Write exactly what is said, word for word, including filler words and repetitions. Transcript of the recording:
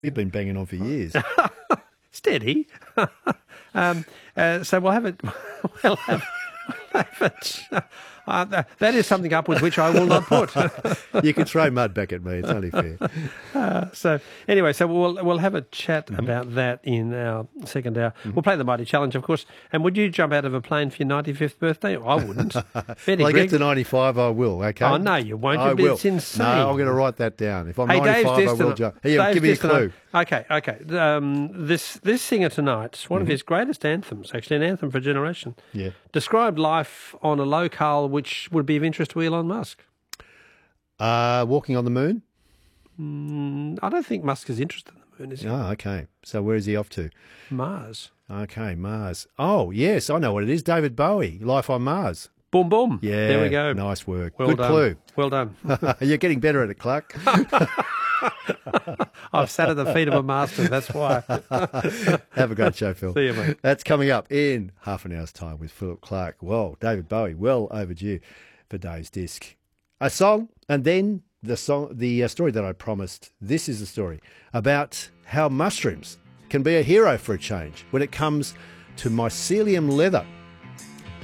You've been banging on for years. Steady. um, uh, so we'll have it. We'll have, we'll have it. Uh, that, that is something up with which I will not put. You can throw mud back at me. It's only fair. Uh, so anyway, so we'll we'll have a chat mm-hmm. about that in our second hour. Mm-hmm. We'll play the Mighty Challenge, of course. And would you jump out of a plane for your ninety-fifth birthday? I wouldn't. Well, I get to ninety-five, I will. Okay. Oh no, you won't. I will. It's insane. No, I'm going to write that down. If I'm hey, ninety-five, Dave's I will jump. Here, Dave's give me a clue. Okay, okay. Um, this this singer tonight, one mm-hmm. of his greatest anthems, actually an anthem for a generation. Yeah. Described life on a locale which would be of interest to Elon Musk. Uh, walking on the moon? Mm, I don't think Musk is interested in the moon, is he? Oh, okay. So where is he off to? Mars. Okay, Mars. Oh, yes, I know what it is. David Bowie, Life on Mars. Boom, boom. Yeah. There we go. Nice work. Well Good done. clue. Well done. You're getting better at it, Clark. I've sat at the feet of a master, that's why. Have a great show, Phil. See you, mate. That's coming up in half an hour's time with Philip Clark. Well, David Bowie, well overdue for Dave's Disc. A song, and then the song, the uh, story that I promised. This is the story about how mushrooms can be a hero for a change when it comes to mycelium leather.